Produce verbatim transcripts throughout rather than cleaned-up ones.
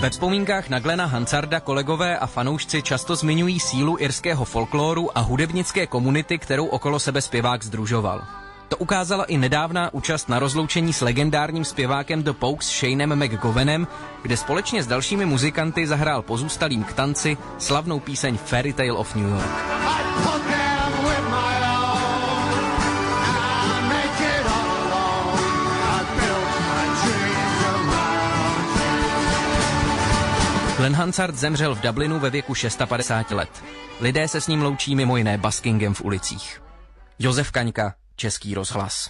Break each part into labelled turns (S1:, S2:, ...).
S1: Ve vzpomínkách na Glena Hansarda kolegové a fanoušci často zmiňují sílu irského folkloru a hudebnické komunity, kterou okolo sebe zpěvák sdružoval. To ukázala i nedávná účast na rozloučení s legendárním zpěvákem The Pogues Shanem McGowanem, kde společně s dalšími muzikanty zahrál pozůstalým k tanci slavnou píseň Fairy Tale of New York. Glen Hansard zemřel v Dublinu ve věku padesáti šesti let. Lidé se s ním loučí mimo jiné buskingem v ulicích. Josef Kaňka, Český rozhlas.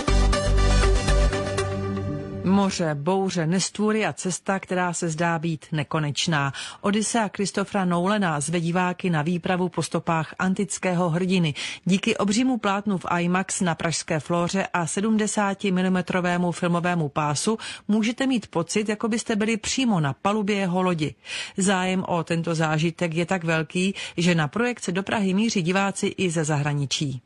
S2: Moře, bouře, nestvůry a cesta, která se zdá být nekonečná. Odysea Christophera Nolana zve diváky na výpravu po stopách antického hrdiny. Díky obřímu plátnu v IMAX na pražské Flóře a sedmdesátimilimetrovému filmovému pásu můžete mít pocit, jako byste byli přímo na palubě jeho lodi. Zájem o tento zážitek je tak velký, že na projekce do Prahy míří diváci i ze zahraničí.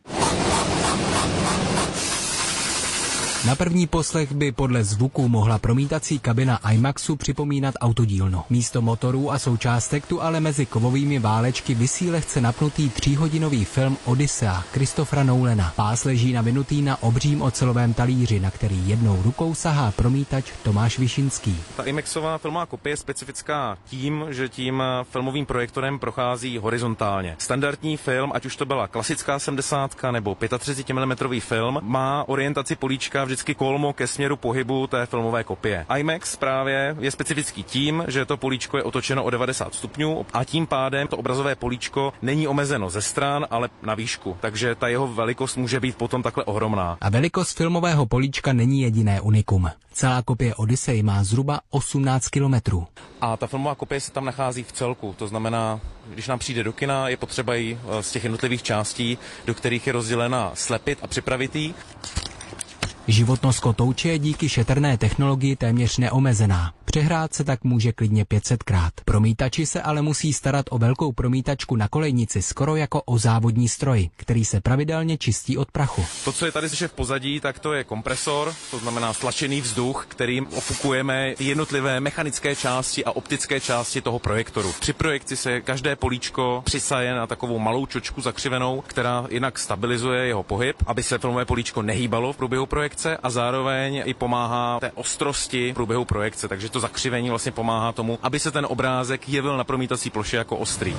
S3: Na první poslech by podle zvuku mohla promítací kabina IMAXu připomínat autodílnu. Místo motorů a součástek tu ale mezi kovovými válečky visí lehce napnutý tříhodinový film Odysea Christophera Nolana. Pás leží navinutý na obřím ocelovém talíři, na který jednou rukou sahá promítač Tomáš Višinský.
S4: Ta IMAXová filmová kopie je specifická tím, že tím filmovým projektorem prochází horizontálně. Standardní film, ať už to byla klasická sedmdesátka nebo třicetipětimilimetrový film, má orientaci políčka vždycky kolmo ke směru pohybu té filmové kopie. IMAX právě je specifický tím, že to políčko je otočeno o devadesát stupňů a tím pádem to obrazové políčko není omezeno ze stran, ale na výšku. Takže ta jeho velikost může být potom takhle ohromná.
S3: A velikost filmového políčka není jediné unikum. Celá kopie Odyssey má zhruba osmnáct kilometrů.
S4: A ta filmová kopie se tam nachází v celku. To znamená, když nám přijde do kina, je potřeba ji z těch jednotlivých částí, do kterých je rozdělena, slepit a připravit ji.
S3: Životnost kotouče je díky šetrné technologii téměř neomezená. Přehrát se tak může klidně pět set krát. Promítači se ale musí starat o velkou promítačku na kolejnici skoro jako o závodní stroj, který se pravidelně čistí od prachu.
S4: To, co je tady slyšet v pozadí, tak to je kompresor, to znamená stlačený vzduch, kterým ofukujeme jednotlivé mechanické části a optické části toho projektoru. Při projekci se každé políčko přisaje na takovou malou čočku zakřivenou, která jinak stabilizuje jeho pohyb, aby se filmové políčko nehýbalo v průběhu projekce a zároveň i pomáhá té ostrosti v průběhu projekce, takže to zakřivení vlastně pomáhá tomu, aby se ten obrázek jevil na promítací ploše jako ostrý.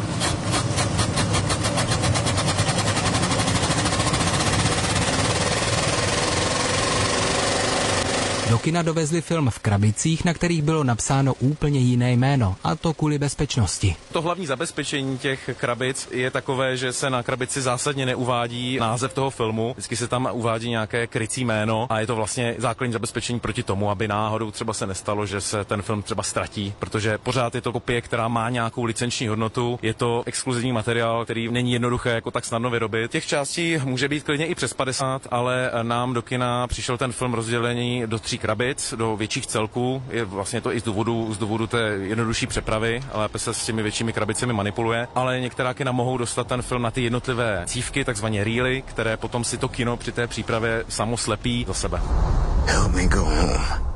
S3: Do kina dovezli film v krabicích, na kterých bylo napsáno úplně jiné jméno, a to kvůli bezpečnosti.
S4: To hlavní zabezpečení těch krabic je takové, že se na krabici zásadně neuvádí název toho filmu, vždycky se tam uvádí nějaké krycí jméno a je to vlastně základní zabezpečení proti tomu, aby náhodou třeba se nestalo, že se ten film třeba ztratí, protože pořád je to kopie, která má nějakou licenční hodnotu, je to exkluzivní materiál, který není jednoduché jako tak snadno vyrobit. Těch částí může být klidně i přes padesát, ale nám do kina přišel ten film rozdělený do tří krabic, do větších celků. Je vlastně to i z důvodu, z důvodu té jednodušší přepravy, lépe se s těmi většími krabicemi manipuluje, ale některá kina mohou dostat ten film na ty jednotlivé cívky, takzvané reely, které potom si to kino při té přípravě samo slepí za sebe.
S3: Help me go home.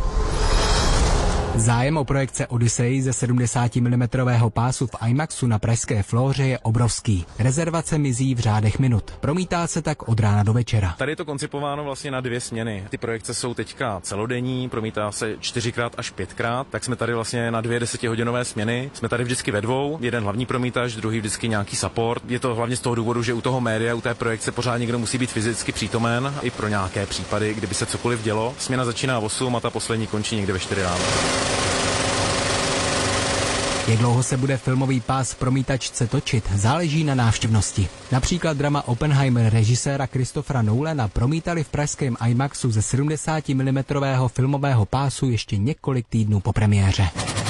S3: Zájem o projekce Odyssey ze sedmdesátimilimetrového pásu v IMAXu na pražské Flóře je obrovský. Rezervace mizí v řádech minut. Promítá se tak od rána do večera.
S4: Tady je to koncipováno vlastně na dvě směny. Ty projekce jsou teďka celodenní, promítá se čtyřikrát až pětkrát, tak jsme tady vlastně na dvě desetihodinové směny. Jsme tady vždycky ve dvou, jeden hlavní promítač, druhý vždycky nějaký support. Je to hlavně z toho důvodu, že u toho média, u té projekce pořád někdo musí být fyzicky přítomen i pro nějaké případy, kdyby se cokoliv dělo. Směna začíná v osm a ta poslední končí někde ve čtyři ráno.
S3: Jak dlouho se bude filmový pás v promítačce točit, záleží na návštěvnosti. Například drama Oppenheimer režiséra Christophera Nolana promítali v pražském IMAXu ze sedmdesátimilimetrového filmového pásu ještě několik týdnů po premiéře.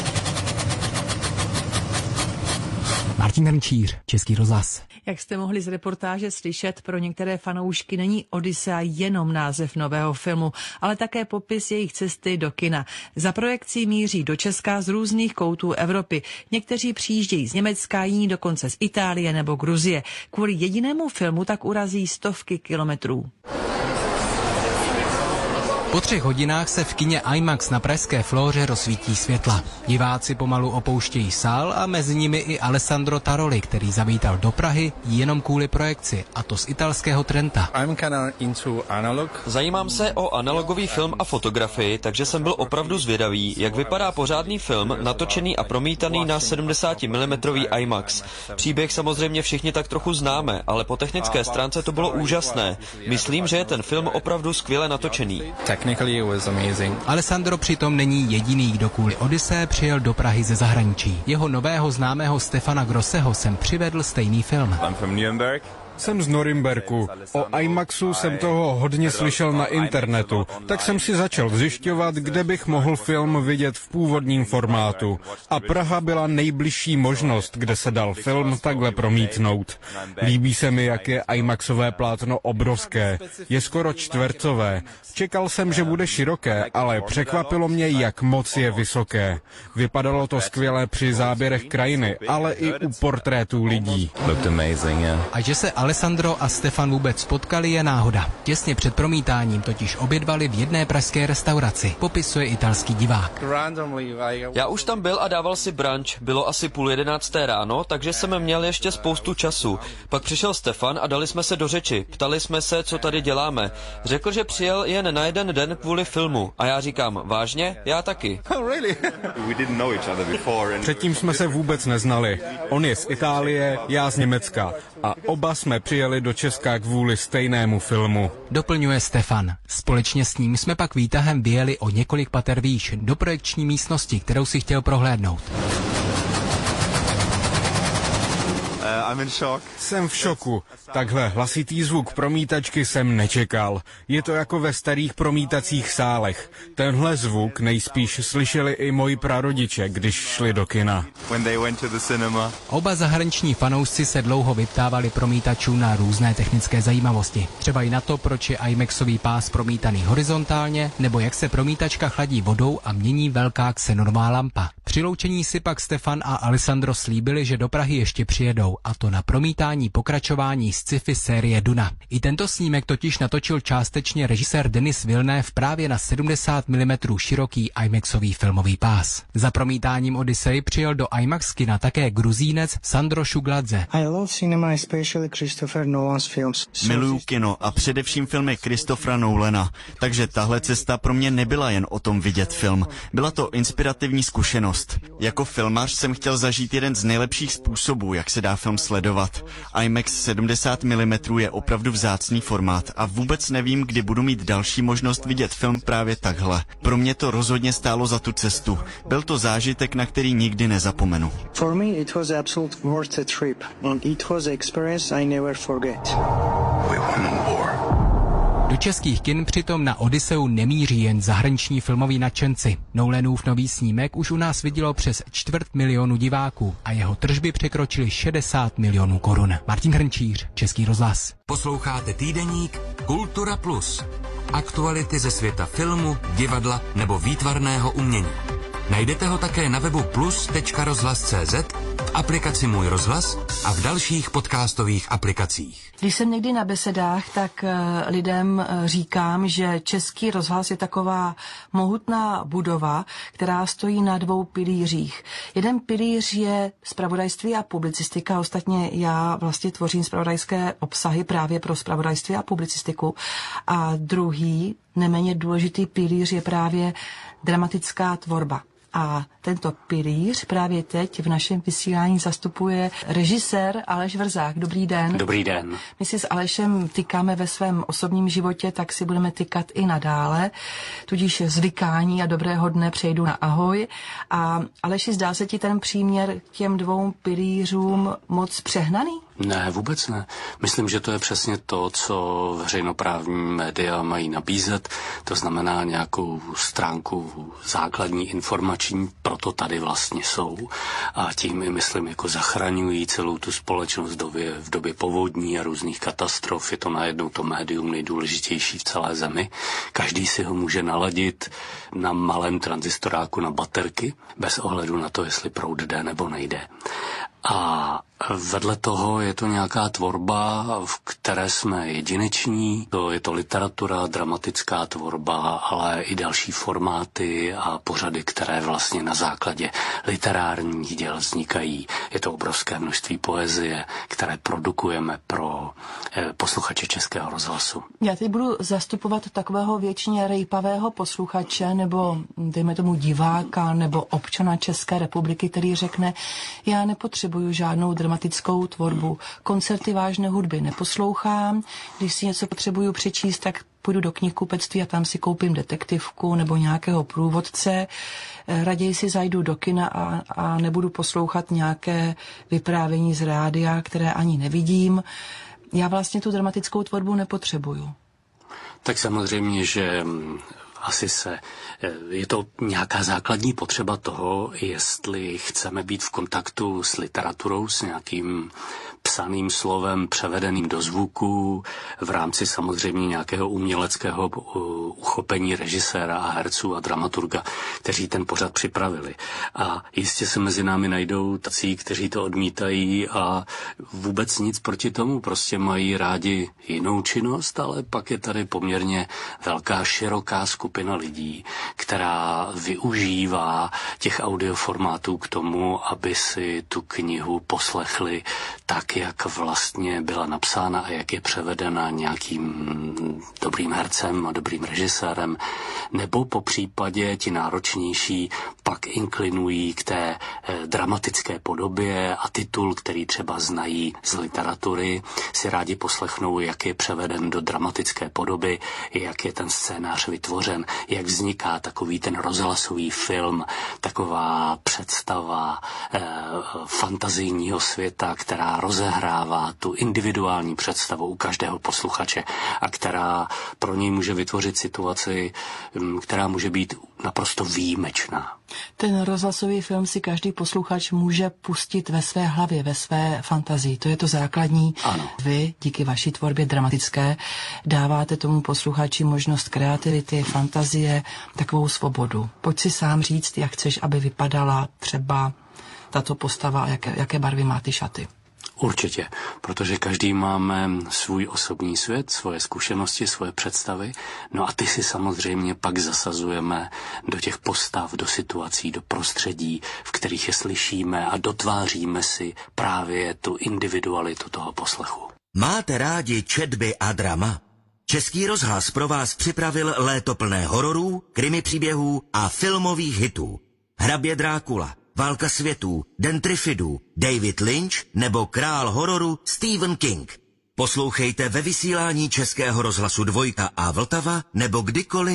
S3: Martin Hrnčíř, Český rozhlas.
S2: Jak jste mohli z reportáže slyšet, pro některé fanoušky není Odyssea jenom název nového filmu, ale také popis jejich cesty do kina. Za projekcí míří do Česka z různých koutů Evropy. Někteří přijíždějí z Německa, jiní dokonce z Itálie nebo Gruzie. Kvůli jedinému filmu tak urazí stovky kilometrů.
S3: Po třech hodinách se v kině IMAX na pražské Flóře rozsvítí světla. Diváci pomalu opouštějí sál a mezi nimi i Alessandro Taroli, který zavítal do Prahy jenom kvůli projekci, a to z italského Trenta.
S5: Zajímám se o analogový film a fotografii, takže jsem byl opravdu zvědavý, jak vypadá pořádný film, natočený a promítaný na sedmdesát milimetrů IMAX. Příběh samozřejmě všichni tak trochu známe, ale po technické stránce to bylo úžasné. Myslím, že je ten film opravdu skvěle natočený.
S3: Alessandro přitom není jediný, kdo kvůli Odyssee přijel do Prahy ze zahraničí. Jeho nového známého Stefana Grosseho sem přivedl stejný film.
S6: Jsem z Norimberku. O IMAXu jsem toho hodně slyšel na internetu, tak jsem si začal zjišťovat, kde bych mohl film vidět v původním formátu. A Praha byla nejbližší možnost, kde se dal film takhle promítnout. Líbí se mi, jak je IMAXové plátno obrovské. Je skoro čtvercové. Čekal jsem, že bude široké, ale překvapilo mě, jak moc je vysoké. Vypadalo to skvěle při záběrech krajiny, ale i u portrétů lidí.
S3: A že se Alessandro a Stefan vůbec spotkali, je náhoda. Těsně před promítáním totiž obědvali v jedné pražské restauraci, popisuje italský divák.
S5: Já už tam byl a dával si brunch, bylo asi půl jedenácté ráno, takže jsem měl ještě spoustu času. Pak přišel Stefan a dali jsme se do řeči, ptali jsme se, co tady děláme. Řekl, že přijel jen na jeden den kvůli filmu a já říkám, vážně? Já taky.
S6: Předtím jsme se vůbec neznali. On je z Itálie, já z Německa. A oba jsme přijeli do Česka kvůli stejnému filmu.
S3: Doplňuje Stefan. Společně s ním jsme pak výtahem vyjeli o několik pater výš do projekční místnosti, kterou si chtěl prohlédnout.
S6: Jsem v šoku. Takhle hlasitý zvuk promítačky jsem nečekal. Je to jako ve starých promítacích sálech. Tenhle zvuk nejspíš slyšeli i moji prarodiče, když šli do kina.
S3: Oba zahraniční fanoušci se dlouho vyptávali promítačů na různé technické zajímavosti. Třeba i na to, proč je IMAXový pás promítaný horizontálně, nebo jak se promítačka chladí vodou a mění velká xenonová lampa. Při loučení si pak Stefan a Alessandro slíbili, že do Prahy ještě přijedou, a to na promítání pokračování sci-fi série Duna. I tento snímek totiž natočil částečně režisér Denis Villeneuve právě na sedmdesát milimetrů široký IMAXový filmový pás. Za promítáním Odyssey přijel do IMAX kina také Gruzínec Sandro Šugladze.
S7: Miluju kino a především filmy Christophera Nolana, takže tahle cesta pro mě nebyla jen o tom vidět film. Byla to inspirativní zkušenost. Jako filmař jsem chtěl zažít jeden z nejlepších způsobů, jak se dá film sledovat. IMAX sedmdesát milimetrů je opravdu vzácný formát a vůbec nevím, kdy budu mít další možnost vidět film právě takhle. Pro mě to rozhodně stálo za tu cestu. Byl to zážitek, na který nikdy nezapomenu.
S8: For me it was absolutely worth the trip and it was an experience I never forget.
S7: We won the war.
S3: Do českých kin přitom na Odysseu nemíří jen zahraniční filmoví nadšenci. Nolanův nový snímek už u nás vidělo přes čtvrt milionu diváků a jeho tržby překročily šedesát milionů korun. Martin Hrnčíř, Český rozhlas.
S9: Posloucháte týdeník Kultura Plus. Aktuality ze světa filmu, divadla nebo výtvarného umění. Najdete ho také na webu plus tečka rozhlas tečka cé zet, v aplikaci Můj rozhlas a v dalších podcastových aplikacích.
S2: Když jsem někdy na besedách, tak lidem říkám, že Český rozhlas je taková mohutná budova, která stojí na dvou pilířích. Jeden pilíř je zpravodajství a publicistika, ostatně já vlastně tvořím zpravodajské obsahy právě pro zpravodajství a publicistiku. A druhý, neméně důležitý pilíř je právě dramatická tvorba. A tento pilíř právě teď v našem vysílání zastupuje režisér Aleš Vrzák. Dobrý den.
S10: Dobrý den.
S2: My si s Alešem tykáme ve svém osobním životě, tak si budeme tykat i nadále. Tudíž zvykání a dobrého dne přejdu na ahoj. A Aleši, zdá se ti ten příměr k těm dvou pilířům moc přehnaný?
S10: Ne, vůbec ne. Myslím, že to je přesně to, co veřejnoprávní média mají nabízet. To znamená nějakou stránku základní informační, proto tady vlastně jsou. A tím i myslím, jako zachraňují celou tu společnost v době, v době povodní a různých katastrof. Je to najednou to médium nejdůležitější v celé zemi. Každý si ho může naladit na malém tranzistoráku na baterky, bez ohledu na to, jestli proud jde nebo nejde. A Vedle toho je to nějaká tvorba, v které jsme jedineční. To je to literatura, dramatická tvorba, ale i další formáty a pořady, které vlastně na základě literárních děl vznikají. Je to obrovské množství poezie, které produkujeme pro posluchače Českého rozhlasu.
S2: Já teď budu zastupovat takového většině rejpavého posluchače nebo dejme tomu diváka nebo občana České republiky, který řekne, já nepotřebuju žádnou dramatickou tvorbu. Koncerty vážné hudby neposlouchám, když si něco potřebuju přečíst, tak půjdu do knihkupectví a tam si koupím detektivku nebo nějakého průvodce. Raději si zajdu do kina a, a nebudu poslouchat nějaké vyprávění z rádia, které ani nevidím. Já vlastně tu dramatickou tvorbu nepotřebuju.
S10: Tak samozřejmě, že asi se, je to nějaká základní potřeba toho, jestli chceme být v kontaktu s literaturou, s nějakým psaným slovem, převedeným do zvuku, v rámci samozřejmě nějakého uměleckého uchopení režiséra a herců a dramaturga, kteří ten pořad připravili. A jistě se mezi námi najdou tací, kteří to odmítají a vůbec nic proti tomu, prostě mají rádi jinou činnost, ale pak je tady poměrně velká, široká skupina lidí, která využívá těch audioformátů k tomu, aby si tu knihu poslechli tak, jak vlastně byla napsána a jak je převedena nějakým dobrým hercem a dobrým režisérem, nebo po případě ti náročnější pak inklinují k té eh, dramatické podobě a titul, který třeba znají z literatury, si rádi poslechnou, jak je převeden do dramatické podoby, jak je ten scénář vytvořen, jak vzniká takový ten rozhlasový film, taková představa eh, fantazijního světa, která rozehrává tu individuální představu u každého posluchače a která pro něj může vytvořit situaci, která může být naprosto výjimečná.
S2: Ten rozhlasový film si každý posluchač může pustit ve své hlavě, ve své fantazii. To je to základní.
S10: Ano.
S2: Vy, díky vaší tvorbě dramatické, dáváte tomu posluchači možnost kreativity, fantazie, takovou svobodu. Pojď si sám říct, jak chceš, aby vypadala třeba tato postava a jaké, jaké barvy má ty šaty.
S10: Určitě, protože každý máme svůj osobní svět, svoje zkušenosti, svoje představy, no a ty si samozřejmě pak zasazujeme do těch postav, do situací, do prostředí, v kterých je slyšíme a dotváříme si právě tu individualitu toho poslechu.
S11: Máte rádi četby a drama? Český rozhlas pro vás připravil léto plné hororů, krimi příběhů a filmových hitů. Hrabě Drákula, Válka světů, Den Trifidů, David Lynch nebo král hororu Stephen King. Poslouchejte ve vysílání Českého rozhlasu Dvojka a Vltava nebo kdykoliv